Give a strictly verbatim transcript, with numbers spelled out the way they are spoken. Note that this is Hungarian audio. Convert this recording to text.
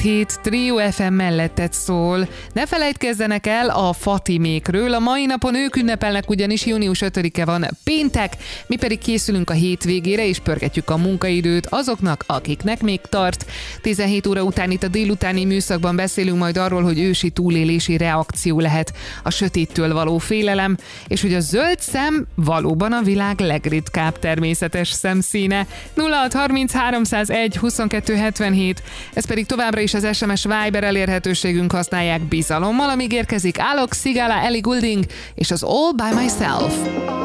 hét Trio ef em melletted szól. Ne felejtkezzenek el a Fatimékről, a mai napon ők ünnepelnek, ugyanis június ötödike van péntek, mi pedig készülünk a hétvégére és pörgetjük a munkaidőt azoknak, akiknek még tart. tizenhét óra után itt a délutáni műszakban beszélünk majd arról, hogy ősi túlélési reakció lehet a sötéttől való félelem, és hogy a zöld szem valóban a világ legritkább természetes szemszíne. nulla hat harminc háromszázegy huszonkettő hetvenhét, ez pedig továbbra is az es em es Viber elérhetőségünk, használják bizalommal, amíg érkezik Alok, Sigala, Ellie Goulding és az All By Myself.